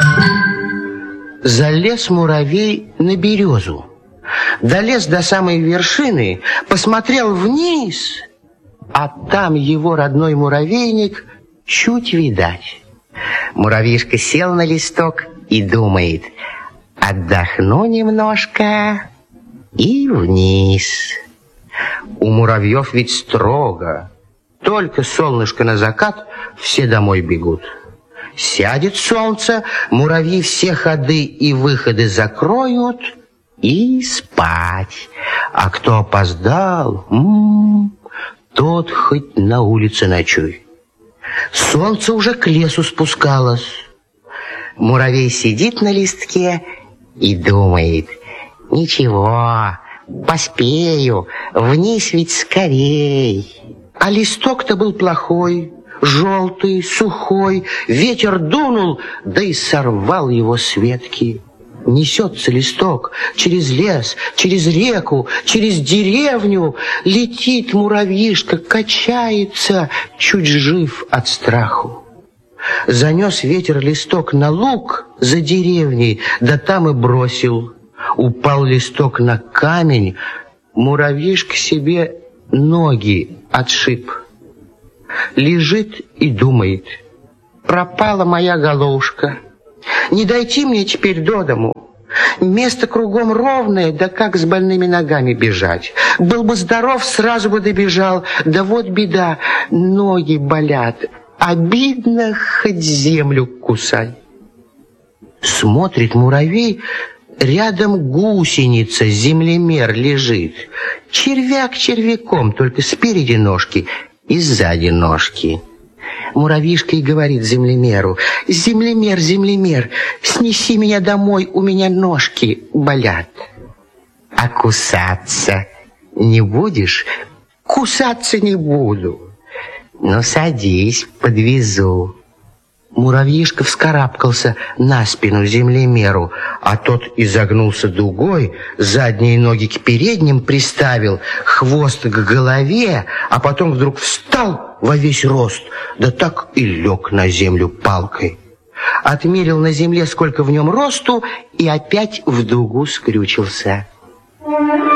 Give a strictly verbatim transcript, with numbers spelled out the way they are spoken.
Залез муравей на березу, долез до самой вершины, посмотрел вниз, а там его родной муравейник чуть видать. Муравьишка сел на листок и думает: отдохну немножко и вниз. У муравьев ведь строго. Только солнышко на закат, все домой бегут. Сядет солнце, муравьи все ходы и выходы закроют и спать. А кто опоздал, м-м, тот хоть на улице ночуй. Солнце уже к лесу спускалось. Муравей сидит на листке и думает: ничего, поспею, вниз ведь скорей. А листок-то был плохой, желтый, сухой. Ветер дунул, да и сорвал его с ветки. Несется листок через лес, через реку, через деревню. Летит муравьишка, качается, чуть жив от страху. Занес ветер листок на луг за деревней, да там и бросил. Упал листок на камень, муравьишка себе ноги отшиб. Лежит и думает: пропала моя головушка. Не дойти мне теперь до дому. Место кругом ровное, да как с больными ногами бежать? Был бы здоров, сразу бы добежал. Да вот беда, ноги болят. Обидно, хоть землю кусай. Смотрит муравей, рядом гусеница, землемер лежит. Червяк червяком, только спереди ножки и сзади ножки. Муравьишка и говорит землемеру: землемер, землемер, снеси меня домой, у меня ножки болят. А кусаться не будешь? Кусаться не буду. Ну, садись, подвезу. Муравьишка вскарабкался на спину землемеру, а тот изогнулся дугой, задние ноги к передним приставил, хвост к голове, а потом вдруг встал во весь рост, да так и лег на землю палкой. Отмерил на земле, сколько в нем росту, и опять в дугу скрючился.